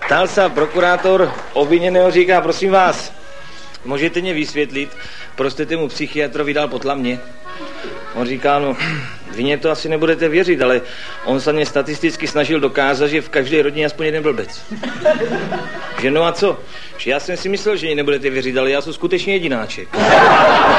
Ptal se prokurátor obviněného, říká, prosím vás, můžete mě vysvětlit, proč jste mu psychiatrovi dal potlamně? On říká, no, vy mě to asi nebudete věřit, ale on se mě statisticky snažil dokázat, že v každé rodině aspoň jeden blbec. Že no a co? Že já jsem si myslel, že mě nebudete věřit, ale já jsem skutečně jedináček.